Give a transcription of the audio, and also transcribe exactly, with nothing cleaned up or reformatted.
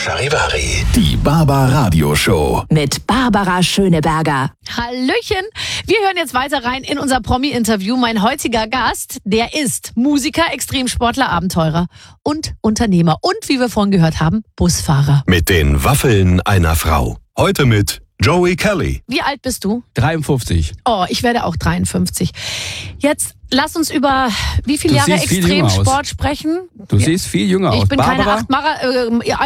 Charivari. Die Barbara Show. Mit Barbara Schöneberger. Hallöchen! Wir hören jetzt weiter rein in unser Promi-Interview. Mein heutiger Gast, der ist Musiker, Extremsportler, Abenteurer und Unternehmer. Und wie wir vorhin gehört haben, Busfahrer. Mit den Waffeln einer Frau. Heute mit Joey Kelly. Wie alt bist du? dreiundfünfzig. Oh, ich werde auch dreiundfünfzig. Jetzt lass uns über wie viele Du Jahre siehst viel jünger Extremsport aus. sprechen. Du Ja. siehst viel jünger aus. Ich bin Barbara? keine acht Mara, äh,